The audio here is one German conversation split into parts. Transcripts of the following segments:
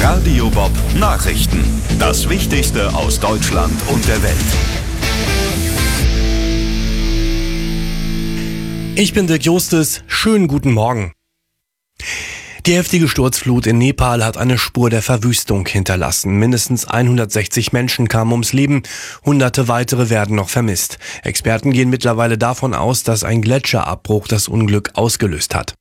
Radio Bob Nachrichten. Das Wichtigste aus Deutschland und der Welt. Ich bin Dirk Justus. Schönen guten Morgen. Die heftige Sturzflut in Nepal hat eine Spur der Verwüstung hinterlassen. Mindestens 160 Menschen kamen ums Leben, Hunderte weitere werden noch vermisst. Experten gehen mittlerweile davon aus, dass ein Gletscherabbruch das Unglück ausgelöst hat.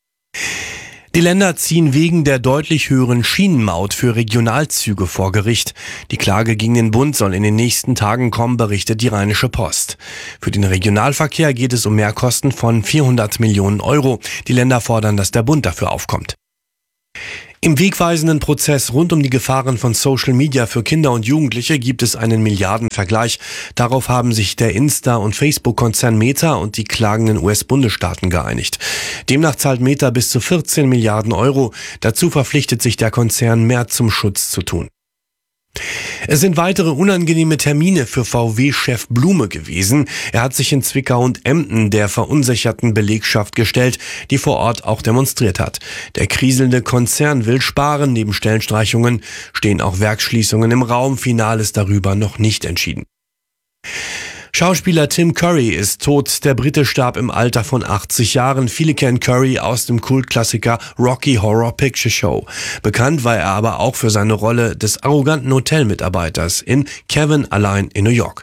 Die Länder ziehen wegen der deutlich höheren Schienenmaut für Regionalzüge vor Gericht. Die Klage gegen den Bund soll in den nächsten Tagen kommen, berichtet die Rheinische Post. Für den Regionalverkehr geht es um Mehrkosten von 400 Millionen Euro. Die Länder fordern, dass der Bund dafür aufkommt. Im wegweisenden Prozess rund um die Gefahren von Social Media für Kinder und Jugendliche gibt es einen Milliardenvergleich. Darauf haben sich der Insta- und Facebook-Konzern Meta und die klagenden US-Bundesstaaten geeinigt. Demnach zahlt Meta bis zu 14 Milliarden Euro. Dazu verpflichtet sich der Konzern, mehr zum Schutz zu tun. Es sind weitere unangenehme Termine für VW-Chef Blume gewesen. Er hat sich in Zwickau und Emden der verunsicherten Belegschaft gestellt, die vor Ort auch demonstriert hat. Der kriselnde Konzern will sparen. Neben Stellenstreichungen stehen auch Werksschließungen im Raum. Final ist darüber noch nicht entschieden. Schauspieler Tim Curry ist tot. Der Brite starb im Alter von 80 Jahren. Viele kennen Curry aus dem Kultklassiker Rocky Horror Picture Show. Bekannt war er aber auch für seine Rolle des arroganten Hotelmitarbeiters in Kevin allein in New York.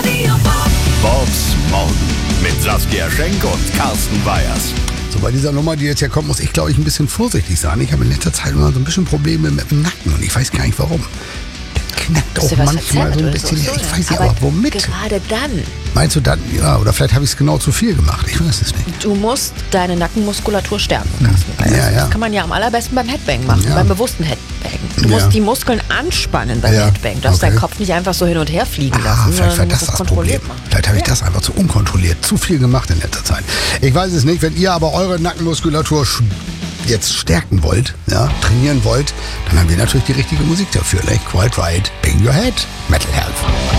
Bobs Morgen mit Saskia Schenk und Carsten Weyers. So, bei dieser Nummer, die jetzt hier kommt, muss ich, glaube ich, ein bisschen vorsichtig sein. Ich habe in letzter Zeit immer so ein bisschen Probleme mit dem Nacken und ich weiß gar nicht warum. Knackt auch manchmal so ein bisschen. So, ich weiß ja aber womit. Gerade dann. Meinst du dann? Ja, oder vielleicht habe ich es genau zu viel gemacht. Ich weiß es nicht. Du musst deine Nackenmuskulatur stärken, Carsten. Das kann man ja am allerbesten beim Headbang machen, beim bewussten Headbang. Du musst die Muskeln anspannen beim Headbang. Du darfst deinen Kopf nicht einfach so hin und her fliegen lassen. Vielleicht war das das Problem. Vielleicht habe ich das einfach zu unkontrolliert, zu viel gemacht in letzter Zeit. Ich weiß es nicht. Wenn ihr aber eure Nackenmuskulatur jetzt stärken wollt, trainieren wollt, dann haben wir natürlich die richtige Musik dafür. Like Quite Right, Bang Your Head, Metal Health.